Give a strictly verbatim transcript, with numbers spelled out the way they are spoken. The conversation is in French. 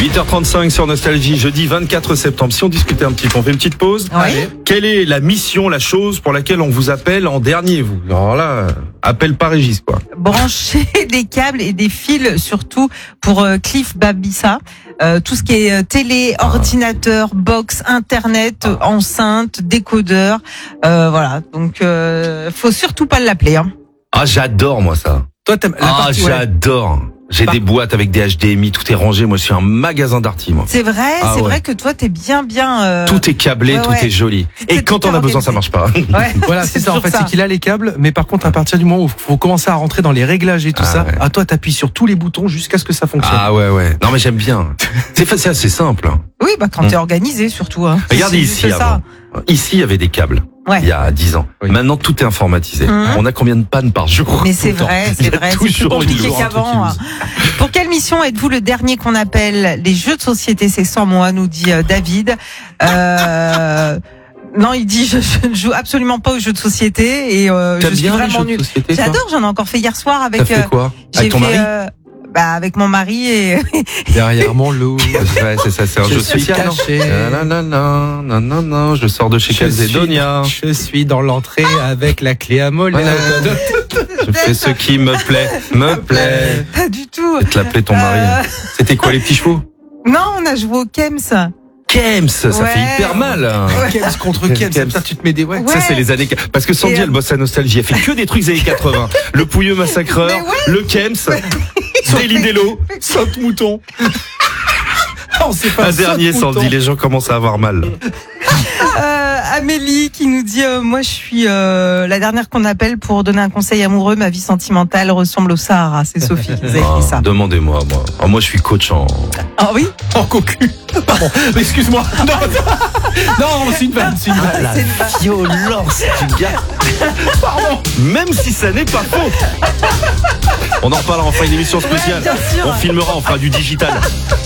huit heures trente-cinq sur Nostalgie, jeudi vingt-quatre septembre. Si on discutait un petit peu, on fait une petite pause. Oui. Quelle est la mission, la chose pour laquelle on vous appelle en dernier, vous? Alors là, appelle pas Régis, quoi. Brancher des câbles et des fils, surtout pour euh, Cliff Babissa. Euh, tout ce qui est euh, télé, Ah. ordinateur, box, internet, Ah. enceinte, décodeur. Euh, voilà. Donc, euh, faut surtout pas l'appeler. Hein. Ah, j'adore, moi, ça. Toi, t'aimes la Ah, partie, ouais. j'adore. J'ai Par- des boîtes avec des H D M I, tout est rangé. Moi, je suis un magasin d'arty, moi. C'est vrai, Ah c'est ouais. vrai que toi, t'es bien, bien. Euh... Tout est câblé, ouais, tout ouais. est joli. Et C'est quand on a hyper besoin, ça marche organisé. pas. Ouais. Voilà, c'est ça. En toujours fait, c'est qu'il a les câbles, mais par contre, à partir du moment où il faut commencer à rentrer dans les réglages et tout Ah ça, ouais. à toi, t'appuies sur tous les boutons jusqu'à ce que ça fonctionne. Ah ouais, ouais. Non, mais j'aime bien. C'est fa- c'est assez simple. hein. Oui, bah quand t'es organisé, surtout. Hein. Regardez C'est ici, juste ça. avant. Ici, il y avait des câbles. Ouais. Il y a dix ans. Oui. Maintenant, tout est informatisé. Mhm. On a combien de pannes par jour? Mais c'est Tout le temps. vrai, Il y c'est a vrai, c'est plus toujours compliqué toujours un truc qu'avant. qui nous- Pour quelle mission êtes-vous le dernier qu'on appelle? Les jeux de société, c'est sans moi, nous dit euh, David. Euh, non, il dit je, je ne joue absolument pas aux jeux de société et euh, je T'aimes suis bien les vraiment jeux de nul. société, toi? J'adore, j'en ai encore fait hier soir avec. T'as fait euh, quoi? j'ai Avec ton fait, mari? euh, bah, avec mon mari et Derrière mon loup. Ouais, c'est ça, c'est un Je jeu suis social. non caché. Non, non, non, non, non, non, je sors de chez Calzedonia. je suis dans l'entrée avec la clé à molette. Je fais ce qui me plaît, me plaît. pas du tout. Je vais te l'appeler ton mari. Euh, C'était quoi, les petits chevaux? non, on a joué au Kems. Kems, ça Ouais. fait hyper mal. hein. Kems contre Kems. Kems. Ça, tu te mets des ouais. Ouais. Ça, c'est les années. Parce que Sandy, Et, euh, elle bosse à Nostalgie. Elle fait que des trucs des années quatre-vingts. Le Pouilleux Massacreur, Mais ouais. le Kems, Délit d'Elo, Saute-Mouton. On s'est fait Un dernier, saute-mouton. Sandy. Les gens commencent à avoir mal. Euh, Amélie qui nous dit euh, moi je suis euh, la dernière qu'on appelle pour donner un conseil amoureux, ma vie sentimentale ressemble au Sahara. C'est Sophie qui nous a écrit Ah, ça. demandez-moi, moi. Ah, moi, je suis coach en. Ah oui. En cocu. Pardon. Excuse-moi. Non, non, c'est une vanne, c'est une vanne. C'est une vanne. violence du gars. Pardon. Même si ça n'est pas faux. On en reparlera en fin d'émission spéciale. Ouais, bien sûr. On filmera, on fera du digital.